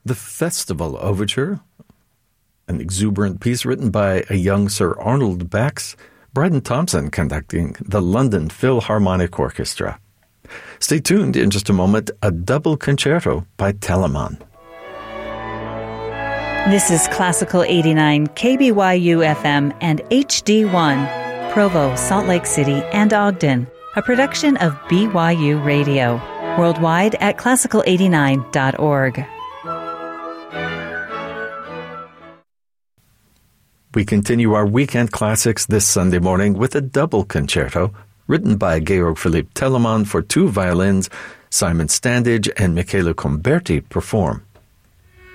The Festival Overture, an exuberant piece written by a young Sir Arnold Bax, Bryden Thompson conducting the London Philharmonic Orchestra. Stay tuned, in just a moment, a double concerto by Telemann. This is Classical 89 KBYU FM and HD1, Provo, Salt Lake City, and Ogden, a production of BYU Radio, worldwide at classical89.org. We continue our weekend classics this Sunday morning with a double concerto written by Georg Philipp Telemann for two violins. Simon Standage and Michele Comberti perform.